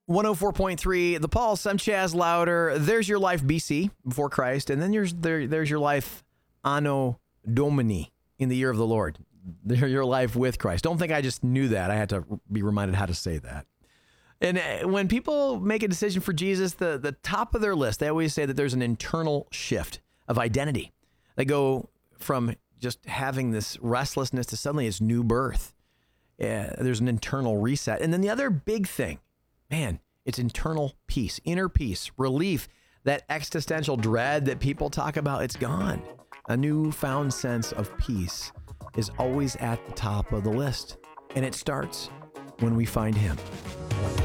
104.3, the Pulse. I'm Chaz Louder. There's your life BC, before Christ, and then there's your life Anno Domini, in the year of the Lord. Your life with Christ. Don't think I just knew that. I had to be reminded how to say that. And when people make a decision for Jesus, the top of their list, they always say that there's an internal shift of identity. They go from just having this restlessness to suddenly it's new birth. There's an internal reset. And then the other big thing, man, it's internal peace, inner peace, relief. That existential dread that people talk about, it's gone. A newfound sense of peace is always at the top of the list. And it starts when we find him.